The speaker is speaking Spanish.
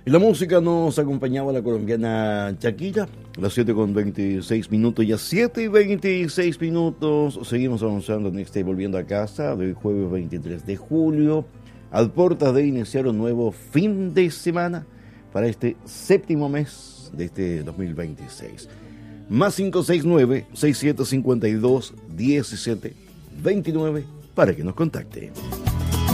En la música nos acompañaba la colombiana Shakira, las 7:26 minutos, ya 7:26 minutos. Seguimos avanzando en este Volviendo a Casa del jueves 23 de julio, al portas de iniciar un nuevo fin de semana para este séptimo mes de este 2026. Más 569-6752-1729 para que nos contacte.